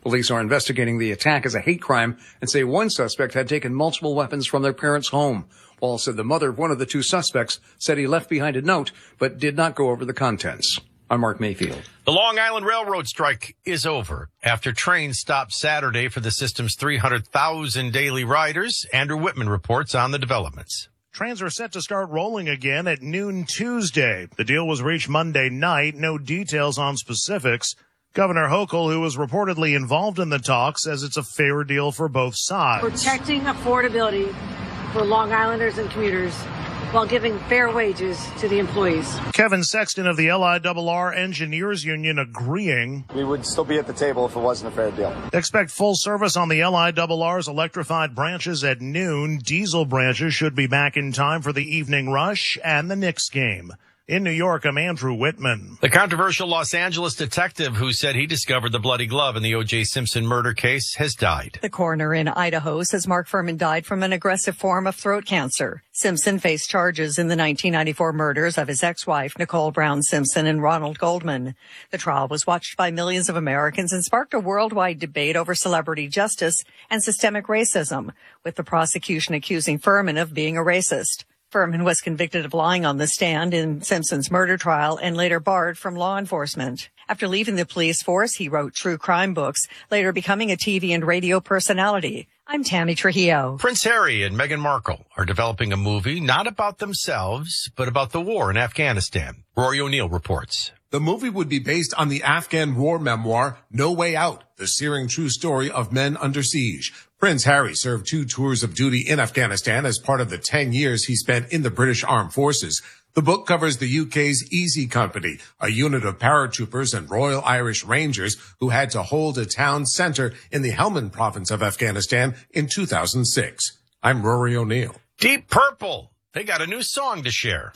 Police are investigating the attack as a hate crime and say one suspect had taken multiple weapons from their parents' home. Wall said the mother of one of the two suspects said he left behind a note, but did not go over the contents. I'm Mark Mayfield. The Long Island Railroad strike is over after trains stopped Saturday for the system's 300,000 daily riders. Andrew Whitman reports on the developments. Trains are set to start rolling again at noon Tuesday. The deal was reached Monday night. No details on specifics. Governor Hochul, who was reportedly involved in the talks, says it's a fair deal for both sides. Protecting affordability for Long Islanders and commuters while giving fair wages to the employees. Kevin Sexton of the LIRR Engineers Union agreeing. We would still be at the table if it wasn't a fair deal. Expect full service on the LIRR's electrified branches at noon. Diesel branches should be back in time for the evening rush and the Knicks game. In New York, I'm Andrew Whitman. The controversial Los Angeles detective who said he discovered the bloody glove in the O.J. Simpson murder case has died. The coroner in Idaho says Mark Furman died from an aggressive form of throat cancer. Simpson faced charges in the 1994 murders of his ex-wife, Nicole Brown Simpson, and Ronald Goldman. The trial was watched by millions of Americans and sparked a worldwide debate over celebrity justice and systemic racism, with the prosecution accusing Furman of being a racist. Furman was convicted of lying on the stand in Simpson's murder trial and later barred from law enforcement. After leaving the police force, he wrote true crime books, later becoming a TV and radio personality. I'm Tammy Trujillo. Prince Harry and Meghan Markle are developing a movie not about themselves, but about the war in Afghanistan. Rory O'Neill reports. The movie would be based on the Afghan war memoir, No Way Out, the searing true story of men under siege. Prince Harry served 2 tours of duty in Afghanistan as part of the 10 years he spent in the British Armed Forces. The book covers the UK's Easy Company, a unit of paratroopers and Royal Irish Rangers who had to hold a town centre in the Helmand province of Afghanistan in 2006. I'm Rory O'Neill. Deep Purple. They got a new song to share.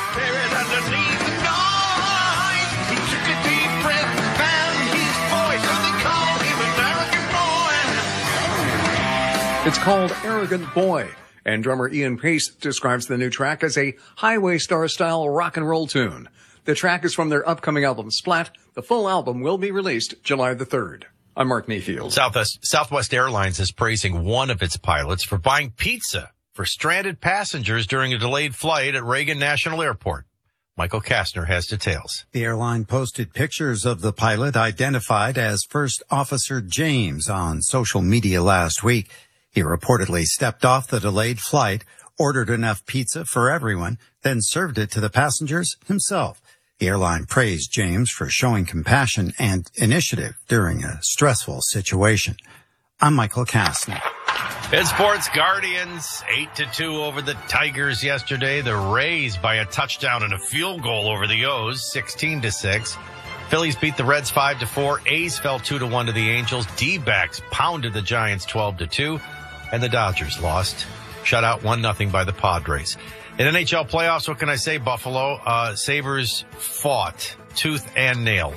It's called Arrogant Boy, and drummer Ian Pace describes the new track as a Highway Star-style rock and roll tune. The track is from their upcoming album Splat. The full album will be released July the 3rd. I'm Mark Mayfield. Southwest Airlines is praising one of its pilots for buying pizza for stranded passengers during a delayed flight at Reagan National Airport. Michael Kastner has details. The airline posted pictures of the pilot identified as First Officer James on social media last week. He reportedly stepped off the delayed flight, ordered enough pizza for everyone, then served it to the passengers himself. The airline praised James for showing compassion and initiative during a stressful situation. I'm Michael Kastner. In sports, Guardians 8-2 over the Tigers yesterday. The Rays by a touchdown and a field goal over the O's, 16-6. Phillies beat the Reds 5-4. A's fell 2-1 to the Angels. D-backs pounded the Giants 12-2. And the Dodgers lost. Shut out 1-0 by the Padres. In NHL playoffs, what can I say, Buffalo? Sabres fought tooth and nail.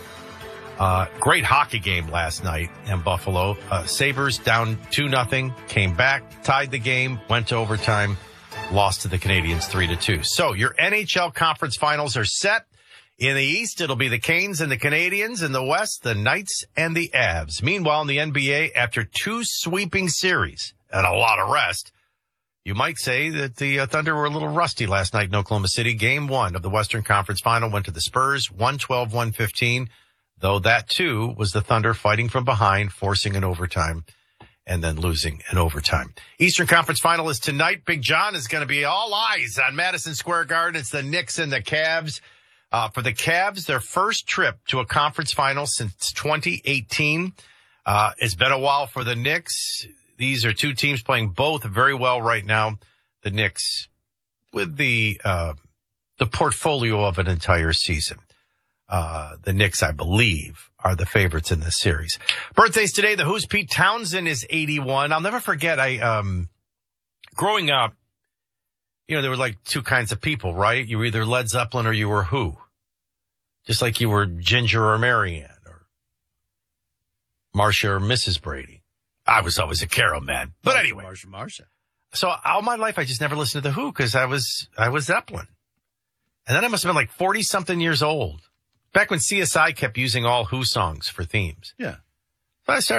Great hockey game last night in Buffalo. Sabres down 2-0, came back, tied the game, went to overtime, lost to the Canadiens 3-2. So your NHL conference finals are set. In the East, it'll be the Canes and the Canadiens. In the West, the Knights and the Avs. Meanwhile, in the NBA, after 2 sweeping series and a lot of rest, you might say that the Thunder were a little rusty last night in Oklahoma City. Game 1 of the Western Conference Final went to the Spurs, 112-115, though that, too, was the Thunder fighting from behind, forcing an overtime, and then losing an overtime. Eastern Conference Final is tonight. Big John is going to be all eyes on Madison Square Garden. It's the Knicks and the Cavs. For the Cavs, their first trip to a conference final since 2018. It's been a while for the Knicks. These are 2 teams playing both very well right now. The Knicks with the portfolio of an entire season. The Knicks, I believe, are the favorites in this series. Birthdays today. The Who's Pete Townsend is 81. I'll never forget. Growing up, there were like 2 kinds of people, right? You were either Led Zeppelin or you were Who. Just like you were Ginger or Marianne or Marcia or Mrs. Brady. I was always a Carol man. But anyway. Marcia. So all my life, I just never listened to the Who because I was Zeppelin. And then I must have been like 40-something years old. Back when CSI kept using all Who songs for themes. Yeah. So I started